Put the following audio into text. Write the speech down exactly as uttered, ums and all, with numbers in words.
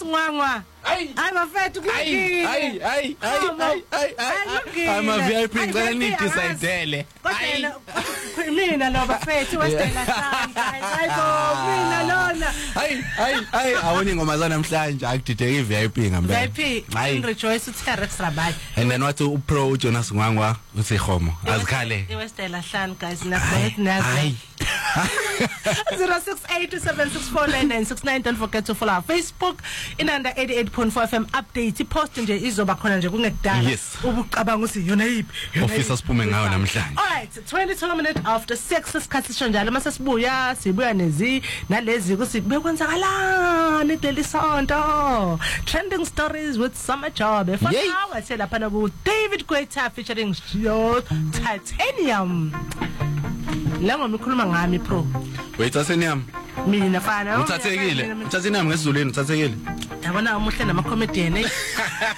Singwangwa. Hayi. Hayi bafethu Hayi, hayi, hayi, hayi, hayi, hayi. I'm a V I P ngicela nithi sayidele. Kodwa mina lo bafethu westela santa. Hayi bo mina lona. Hayi, hayi, hayi awuni ngoma zanamhlanje akudideke i-V I P ngempela. V I P Rejoice uTerex Rabay. And then what upro uJonas Ngwangwa uthi khomo azikhale. Iwestela hlanu guys nakuthi nazi. zero six eight seven six four nine nine six nine. Don't forget to follow our Facebook Inanda eighty-eight point four F M update. Post nje izoba khona nje kungekudala ubucabanga uthi yona yiphi office asiphume ngayo namhlanje. All right, twenty-two minutes after six isikhathi sonjalo mase sibuya sibuya nezi nalezi kuthi bekwenzakalani Daily Sonto trending stories with Summer Job efaka wathi lapha na ku David Guetta featuring Yo Titanium. La ngomkhuluma ngami pro. Wait Titanium. Mina fana. Uthathekile. Titanium ngesizulweni uthathekile. Yabona umuhle nama comedian eh.